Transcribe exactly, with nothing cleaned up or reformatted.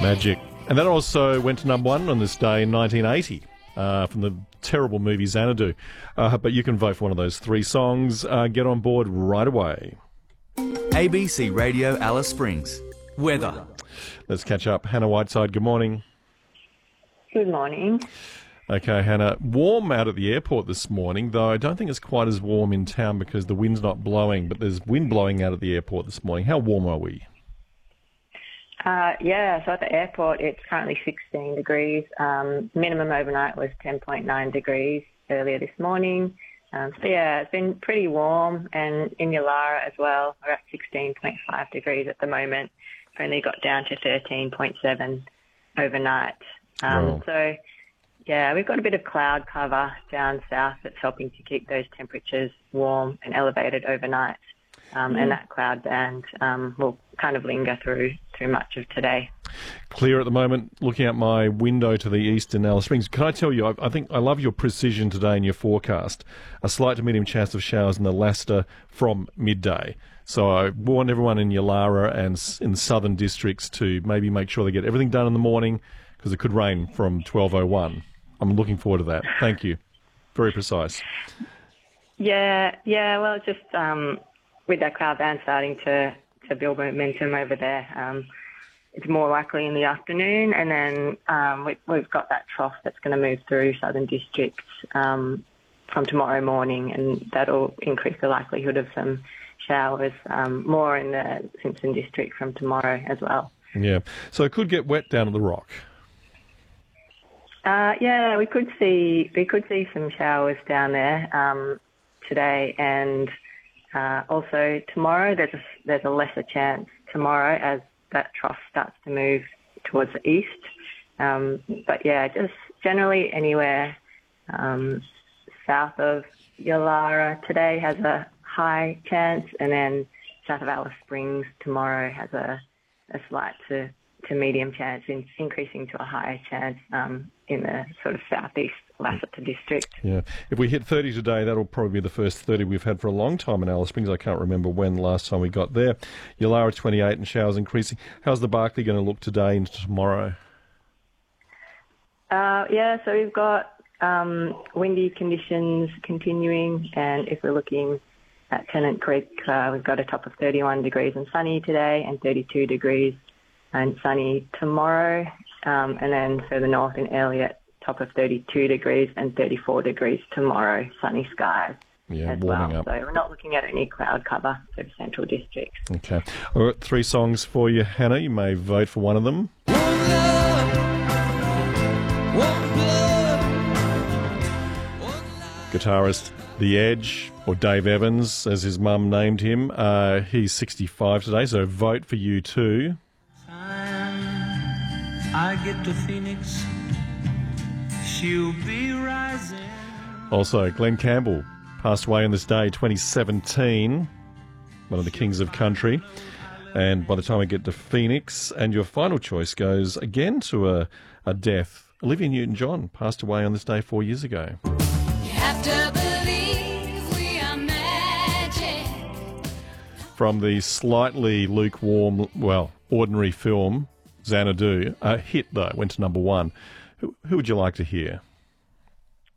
Magic. And that also went to number one on this day in nineteen eighty uh, from the terrible movie Xanadu. Uh, but you can vote for one of those three songs. Uh, get on board right away. A B C Radio Alice Springs. Weather. Let's catch up. Hannah Whiteside, good morning. Good morning. Okay, Hannah. Warm out at the airport this morning, though I don't think it's quite as warm in town because the wind's not blowing, but there's wind blowing out at the airport this morning. How warm are we? Uh, yeah, so at the airport it's currently sixteen degrees. Um, minimum overnight was ten point nine degrees earlier this morning. Um, so yeah, it's been pretty warm, and in Yulara as well, we're at sixteen point five degrees at the moment. We've only got down to thirteen point seven overnight. Um, Wow. So yeah, we've got a bit of cloud cover down south that's helping to keep those temperatures warm and elevated overnight. Um, and that cloud band um, will kind of linger through through much of today. Clear at the moment, looking out my window to the east in Alice Springs. Can I tell you, I, I think I love your precision today in your forecast. A slight to medium chance of showers in the Leicester from midday. So I warn everyone in Yulara and s- in the southern districts to maybe make sure they get everything done in the morning because it could rain from twelve oh one. I'm looking forward to that. Thank you. Very precise. Yeah, yeah. Well, it's just um, with that cloud band starting to, to build momentum over there, um, it's more likely in the afternoon, and then um, we, we've got that trough that's going to move through southern districts um, from tomorrow morning, and that'll increase the likelihood of some showers um, more in the Simpson district from tomorrow as well. Yeah. So it could get wet down at the Rock. Uh, yeah, we could see we could see some showers down there um, today, and uh, also tomorrow. There's a, there's a lesser chance tomorrow as that trough starts to move towards the east. Um, but yeah, just generally anywhere um, south of Yulara today has a high chance, and then south of Alice Springs tomorrow has a, a slight to, to medium chance, in, increasing to a higher chance um, in the sort of southeast Lassiter district. Yeah. If we hit thirty today, that'll probably be the first thirty we've had for a long time in Alice Springs. I can't remember when the last time we got there. Yulara twenty-eight and showers increasing. How's the Barkly going to look today and tomorrow? Uh, yeah, so we've got um, windy conditions continuing, and if we're looking at Tennant Creek, uh, we've got a top of thirty-one degrees and sunny today, and thirty-two degrees and sunny tomorrow. Um, and then further north in Elliot, top of thirty-two degrees and thirty-four degrees tomorrow, sunny skies Yeah, as warming well. up. So we're not looking at any cloud cover for the central district. Okay. All right, three songs for you, Hannah. You may vote for one of them. Guitarist The Edge, or Dave Evans, as his mum named him. Uh, he's sixty-five today, so vote for you too. I get to Phoenix, she'll be rising. Also, Glenn Campbell passed away on this day, twenty seventeen, one of the kings of country. And by the time we get to Phoenix, and your final choice goes again to a, a death. Olivia Newton-John passed away on this day four years ago. You have to believe we are magic. From the slightly lukewarm, well, ordinary film, Xanadu, a hit though, went to number one. Who, who would you like to hear?